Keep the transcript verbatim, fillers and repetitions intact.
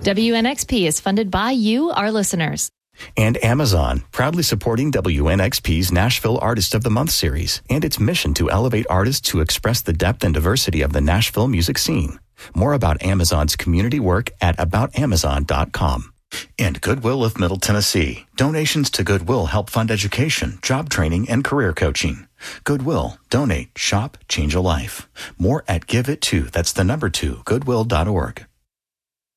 W N X P is funded by you, our listeners. And Amazon, proudly supporting W N X P's Nashville Artist of the Month series and its mission to elevate artists who express the depth and diversity of the Nashville music scene. More about Amazon's community work at about amazon dot com. And Goodwill of Middle Tennessee. Donations to Goodwill help fund education, job training, and career coaching. Goodwill. Donate. Shop. Change a life. More at Give It To. That's the number two. Goodwill dot org.